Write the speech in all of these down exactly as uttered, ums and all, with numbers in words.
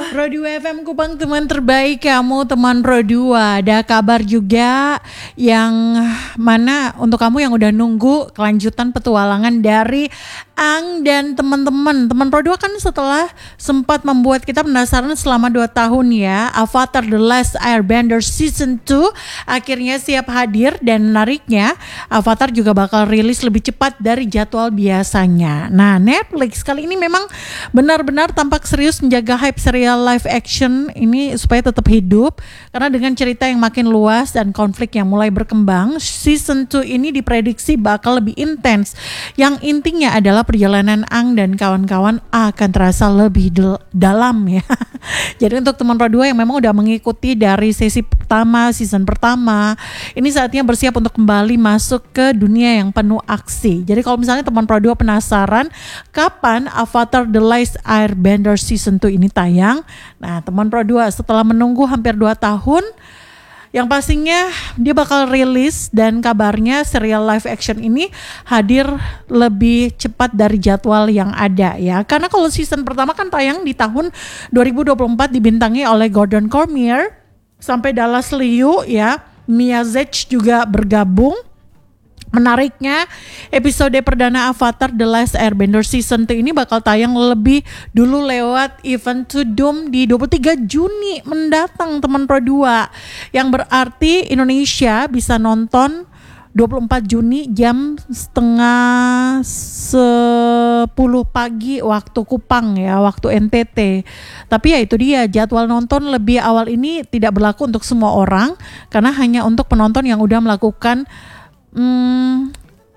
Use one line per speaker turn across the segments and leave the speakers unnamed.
Pro dua F M Kupang, teman terbaik kamu, teman Pro dua. Ada kabar juga yang mana untuk kamu yang udah nunggu kelanjutan petualangan dari Ang dan teman-teman. Teman Pro dua kan setelah sempat membuat kita penasaran selama dua tahun ya, Avatar The Last Airbender Season dua akhirnya siap hadir, dan menariknya Avatar juga bakal rilis lebih cepat dari jadwal biasanya. Nah, Netflix kali ini memang benar-benar tampak serius menjaga hype serial live action ini supaya tetap hidup, karena dengan cerita yang makin luas dan konflik yang mulai berkembang, season dua ini diprediksi bakal lebih intens. Yang intinya adalah perjalanan Ang dan kawan-kawan akan terasa lebih del- dalam ya. Jadi untuk teman Pro dua yang memang udah mengikuti dari sesi pertama, season pertama, ini saatnya bersiap untuk kembali masuk ke dunia yang penuh aksi. Jadi kalau misalnya teman Pro dua penasaran kapan Avatar The Last Airbender Season dua ini tayang, nah teman Pro dua setelah menunggu hampir dua tahun, yang pastinya dia bakal rilis, dan kabarnya serial live action ini hadir lebih cepat dari jadwal yang ada ya. Karena kalau season pertama kan tayang di tahun dua ribu dua puluh empat, dibintangi oleh Gordon Cormier sampai Dallas Liu ya. Mia Zech juga bergabung. Menariknya, episode perdana Avatar The Last Airbender Season dua ini bakal tayang lebih dulu lewat event To Doom di dua puluh tiga Juni mendatang, teman Pro dua. Yang berarti Indonesia bisa nonton dua puluh empat Juni jam setengah sepuluh pagi waktu Kupang ya, waktu N T T. Tapi ya itu dia, jadwal nonton lebih awal ini tidak berlaku untuk semua orang, karena hanya untuk penonton yang udah melakukan Hmm,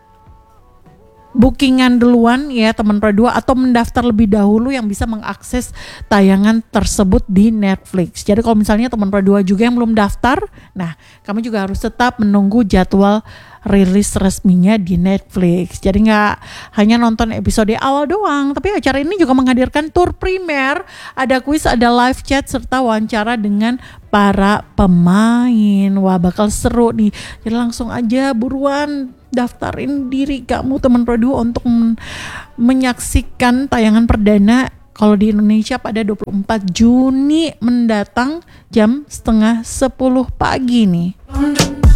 bookingan duluan ya teman Pro dua, atau mendaftar lebih dahulu yang bisa mengakses tayangan tersebut di Netflix. Jadi kalau misalnya teman Pro dua juga yang belum daftar, nah kamu juga harus tetap menunggu jadwal rilis resminya di Netflix. Jadi nggak hanya nonton episode awal doang, tapi acara ini juga menghadirkan tour primer, ada kuis, ada live chat, serta wawancara dengan para pemain. Wah, bakal seru nih. Jadi langsung aja buruan daftarin diri kamu teman Pro dua untuk men- menyaksikan tayangan perdana kalau di Indonesia pada dua puluh empat Juni mendatang jam setengah sepuluh pagi nih.